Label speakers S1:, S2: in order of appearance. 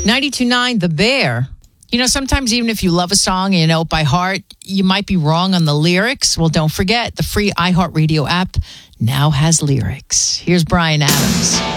S1: 92.9 The Bear. You know, sometimes even if you love a song and you know it by heart, you might be wrong on the lyrics. Well, don't forget, the free iHeartRadio app now has lyrics. Here's Brian Adams.